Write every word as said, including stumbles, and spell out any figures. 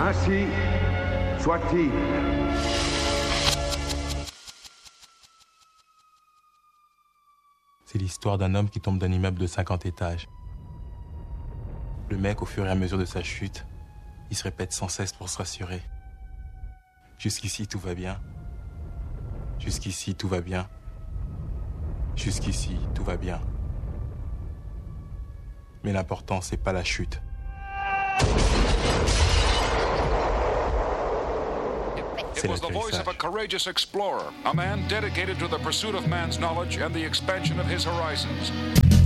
Ainsi soit-il. C'est l'histoire d'un homme qui tombe d'un immeuble de cinquante étages. Le mec, au fur et à mesure de sa chute, il se répète sans cesse pour se rassurer. Jusqu'ici, tout va bien. Jusqu'ici, tout va bien. Jusqu'ici, tout va bien. Mais l'important, c'est pas la chute. It was the voice of a courageous explorer, a man dedicated to the pursuit of man's knowledge and the expansion of his horizons.